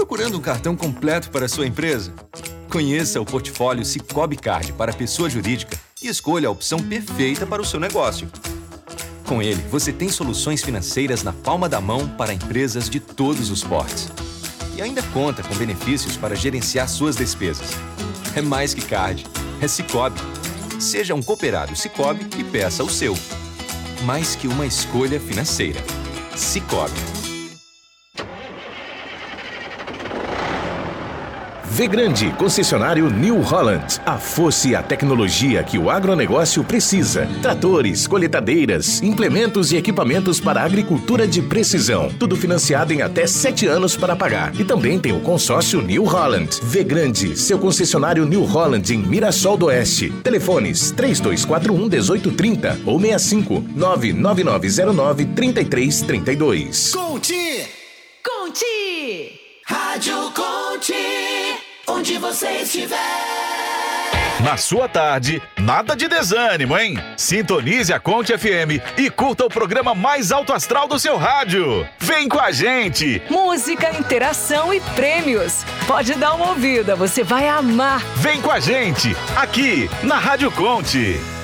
Procurando um cartão completo para a sua empresa? Conheça o portfólio Sicoob Card para pessoa jurídica e escolha a opção perfeita para o seu negócio. Com ele, você tem soluções financeiras na palma da mão para empresas de todos os portes. E ainda conta com benefícios para gerenciar suas despesas. É mais que card, é Sicoob. Seja um cooperado Sicoob e peça o seu. Mais que uma escolha financeira. Sicoob. Vgrande, concessionário New Holland. A força e a tecnologia que o agronegócio precisa. Tratores, coletadeiras, implementos e equipamentos para a agricultura de precisão. Tudo financiado em até 7 anos para pagar. E também tem o consórcio New Holland. Vgrande, seu concessionário New Holland em Mirassol do Oeste. Telefones 3241-1830 ou 65 99909-3332. Conte! Conte! Rádio Conte! Onde você estiver. Na sua tarde, nada de desânimo, hein? Sintonize a Conte FM e curta o programa mais alto astral do seu rádio. Vem com a gente! Música, interação e prêmios. Pode dar uma ouvida, você vai amar. Vem com a gente, aqui na Rádio Conte.